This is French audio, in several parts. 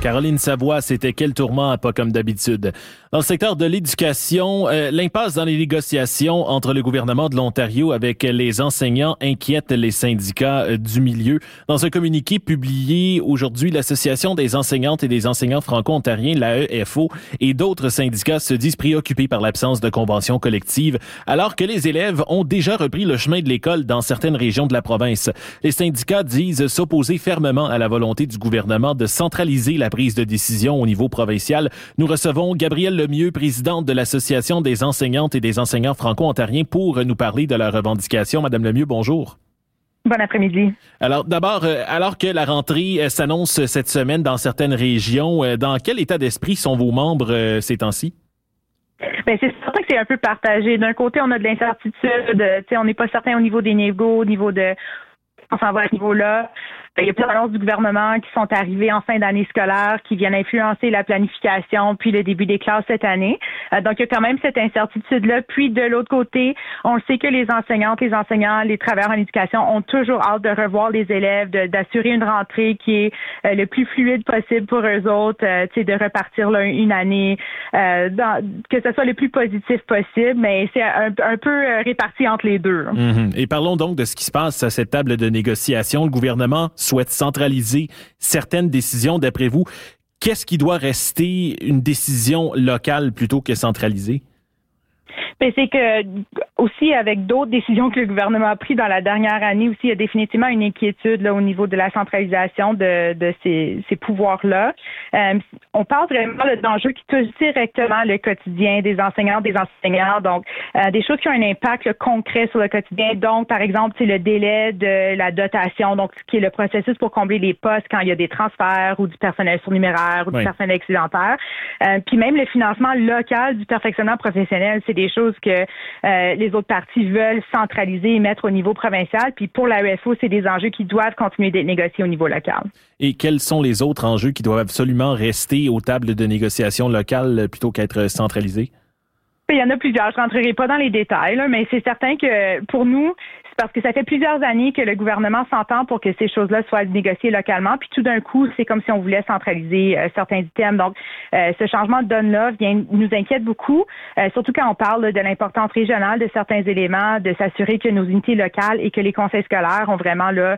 Caroline Savoie, c'était quel tourment, pas comme d'habitude. Dans le secteur de l'éducation, l'impasse dans les négociations entre le gouvernement de l'Ontario avec les enseignants inquiète les syndicats du milieu. Dans un communiqué publié aujourd'hui, l'Association des enseignantes et des enseignants franco-ontariens, l'AEFO, et d'autres syndicats se disent préoccupés par l'absence de convention collective, alors que les élèves ont déjà repris le chemin de l'école dans certaines régions de la province. Les syndicats disent s'opposer fermement à la volonté du gouvernement de centraliser la prise de décision au niveau provincial. Nous recevons Gabrielle Lemieux, présidente de l'Association des enseignantes et des enseignants franco-ontariens, pour nous parler de leurs revendications. Madame Lemieux, bonjour. Bon après-midi. Alors d'abord, alors que la rentrée s'annonce cette semaine dans certaines régions, dans quel état d'esprit sont vos membres ces temps-ci? Ben c'est certain que c'est un peu partagé. D'un côté, on a de l'incertitude, on n'est pas certain au niveau des négos, au niveau de... On s'en va à ce niveau-là. Il y a plusieurs annonces du gouvernement qui sont arrivées en fin d'année scolaire, qui viennent influencer la planification puis le début des classes cette année. Donc, il y a quand même cette incertitude-là. Puis, de l'autre côté, on sait que les enseignantes, les enseignants, les travailleurs en éducation ont toujours hâte de revoir les élèves, d'assurer une rentrée qui est le plus fluide possible pour eux autres, de repartir là, une année, que ce soit le plus positif possible, mais c'est un peu réparti entre les deux. Mm-hmm. Et parlons donc de ce qui se passe à cette table de négociation. Le gouvernement souhaite centraliser certaines décisions. D'après vous, qu'est-ce qui doit rester une décision locale plutôt que centralisée? Ben, c'est que aussi avec d'autres décisions que le gouvernement a prises dans la dernière année aussi, il y a définitivement une inquiétude là, au niveau de la centralisation de ces pouvoirs-là. On parle vraiment d'enjeux qui touchent directement le quotidien des enseignants, des enseignants, donc des choses qui ont un impact concret sur le quotidien. Donc, par exemple, le délai de la dotation, donc ce qui est le processus pour combler les postes quand il y a des transferts ou du personnel surnuméraire ou du personnel excédentaire. Puis même le financement local du perfectionnement professionnel, c'est des choses que les autres partis veulent centraliser et mettre au niveau provincial. Puis pour l'AEFO, c'est des enjeux qui doivent continuer d'être négociés au niveau local. Et quels sont les autres enjeux qui doivent absolument rester aux tables de négociation locales plutôt qu'être centralisés? Il y en a plusieurs. Je ne rentrerai pas dans les détails, là, mais c'est certain que pour nous, c'est parce que ça fait plusieurs années que le gouvernement s'entend pour que ces choses-là soient négociées localement. Puis tout d'un coup, c'est comme si on voulait centraliser certains items. Donc, ce changement de donne-là nous inquiète beaucoup, surtout quand on parle de l'importance régionale de certains éléments, de s'assurer que nos unités locales et que les conseils scolaires ont vraiment là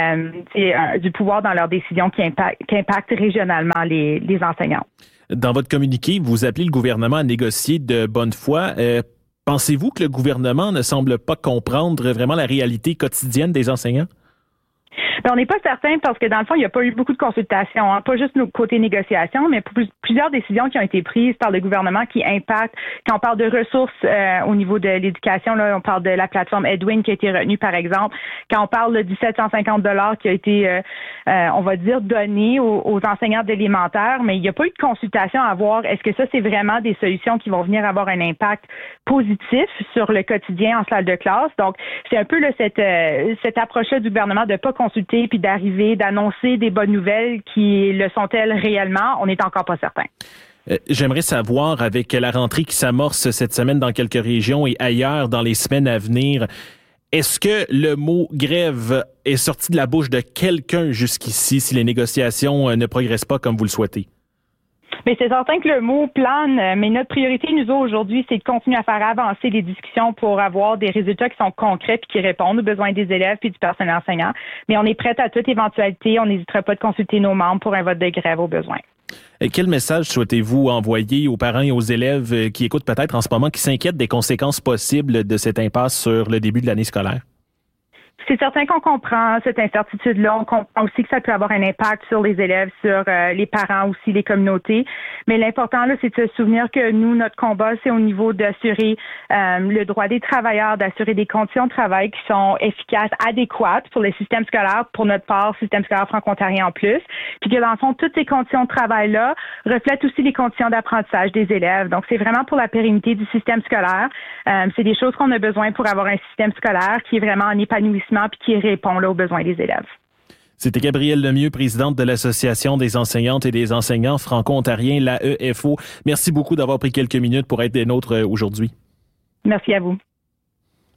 du pouvoir dans leurs décisions qui impactent régionalement les enseignants. Dans votre communiqué, vous appelez le gouvernement à négocier de bonne foi. Pensez-vous que le gouvernement ne semble pas comprendre vraiment la réalité quotidienne des enseignants? Ben, on n'est pas certain parce que dans le fond, il n'y a pas eu beaucoup de consultations, pas juste nos côtés négociations, mais plusieurs décisions qui ont été prises par le gouvernement qui impactent. Quand on parle de ressources au niveau de l'éducation, là, on parle de la plateforme Edwin qui a été retenue, par exemple. Quand on parle de 1750 $ qui a été, on va dire, donné aux enseignants d'élémentaire, mais il n'y a pas eu de consultation à voir. Est-ce que ça, c'est vraiment des solutions qui vont venir avoir un impact positif sur le quotidien en salle de classe? Donc, c'est un peu là, cette approche-là du gouvernement de ne pas consulter puis d'arriver, d'annoncer des bonnes nouvelles qui le sont-elles réellement? On n'est encore pas certain. J'aimerais savoir, avec la rentrée qui s'amorce cette semaine dans quelques régions et ailleurs dans les semaines à venir, est-ce que le mot grève est sorti de la bouche de quelqu'un jusqu'ici si les négociations ne progressent pas comme vous le souhaitez? Mais c'est certain que le mot plane, mais notre priorité, nous aujourd'hui, c'est de continuer à faire avancer les discussions pour avoir des résultats qui sont concrets puis qui répondent aux besoins des élèves puis du personnel enseignant. Mais on est prêt à toute éventualité. On n'hésitera pas de consulter nos membres pour un vote de grève au besoin. Et quel message souhaitez-vous envoyer aux parents et aux élèves qui écoutent peut-être en ce moment, qui s'inquiètent des conséquences possibles de cette impasse sur le début de l'année scolaire? C'est certain qu'on comprend cette incertitude-là. On comprend aussi que ça peut avoir un impact sur les élèves, sur les parents aussi, les communautés. Mais l'important, là, c'est de se souvenir que nous, notre combat, c'est au niveau d'assurer le droit des travailleurs, d'assurer des conditions de travail qui sont efficaces, adéquates pour le système scolaire, pour notre part, système scolaire franco-ontarien en plus. Puis que dans le fond, toutes ces conditions de travail-là reflètent aussi les conditions d'apprentissage des élèves. Donc, c'est vraiment pour la pérennité du système scolaire. C'est des choses qu'on a besoin pour avoir un système scolaire qui est vraiment en épanouissement puis qui répond là, aux besoins des élèves. C'était Gabrielle Lemieux, présidente de l'Association des enseignantes et des enseignants franco-ontariens, l'AEFO. Merci beaucoup d'avoir pris quelques minutes pour être des nôtres aujourd'hui. Merci à vous.